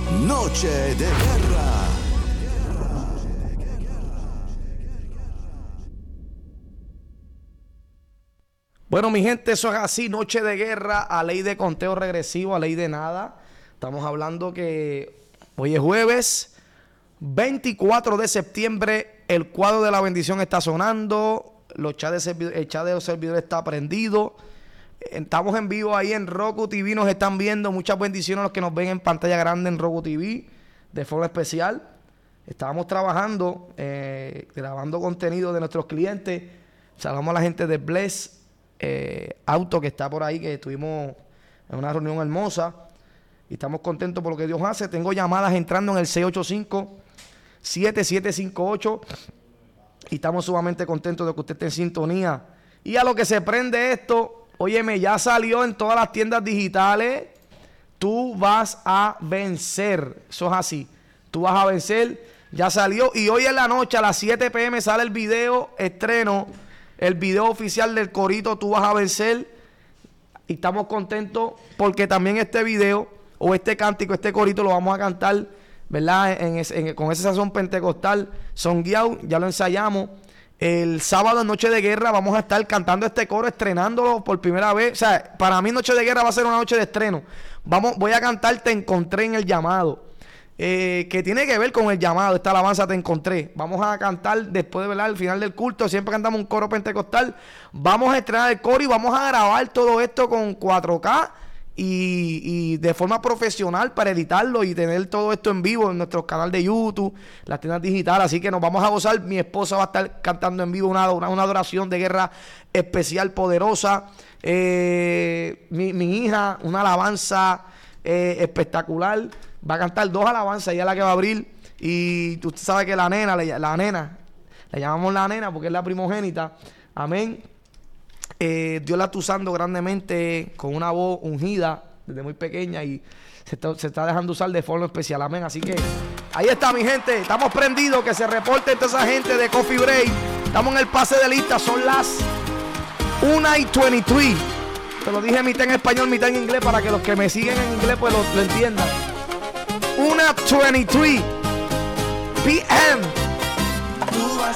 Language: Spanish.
Noche de Guerra. Bueno, mi gente, eso es así, noche de guerra, a ley de conteo regresivo, a ley de nada. Estamos hablando que hoy es jueves 24 de septiembre, el cuadro de la bendición está sonando, el chat de los servidores está prendido. Estamos en vivo ahí en Roku TV, nos están viendo. Muchas bendiciones a los que nos ven en pantalla grande en Roku TV, de forma especial. Estábamos trabajando, grabando contenido de nuestros clientes. Saludamos a la gente de Bless Auto que está por ahí, que estuvimos en una reunión hermosa y estamos contentos por lo que Dios hace. Tengo llamadas entrando en el 685-7758 y estamos sumamente contentos de que usted esté en sintonía. Y a lo que se prende esto, óyeme, ya salió en todas las tiendas digitales. Tú vas a vencer. Eso es así. Tú vas a vencer. Ya salió. Y hoy en la noche a las 7 p.m. sale el video estreno. El video oficial del corito Tú vas a vencer. Y estamos contentos porque también este video o este cántico, este corito lo vamos a cantar, ¿verdad? Con ese sazón pentecostal, songueado, ya lo ensayamos. El sábado en Noche de Guerra vamos a estar cantando este coro, estrenándolo por primera vez. O sea, para mí Noche de Guerra va a ser una noche de estreno. Voy a cantar Te Encontré en el Llamado. Que tiene que ver con el llamado, esta alabanza Te Encontré. Vamos a cantar después de, ¿verdad?, al final del culto, siempre cantamos un coro pentecostal. Vamos a estrenar el coro y vamos a grabar todo esto con 4K y de forma profesional para editarlo y tener todo esto en vivo en nuestro canal de YouTube, las tiendas digitales. Así que nos vamos a gozar. Mi esposa va a estar cantando en vivo una adoración de guerra especial, poderosa. Mi hija, una alabanza espectacular. Va a cantar 2 alabanzas, ella es la que va a abrir. Y tú sabes que la nena, le llamamos la nena porque es la primogénita. Amén. Dios la está usando grandemente con una voz ungida desde muy pequeña y se está dejando usar de forma especial. Amén. Así que ahí está, mi gente. Estamos prendidos. Que se reporte toda esa gente de Coffee Break. Estamos en el pase de lista. Son las 1:23. Te lo dije mitad en español, mitad en inglés para que los que me siguen en inglés pues lo entiendan. 1:23 p.m. Tú vas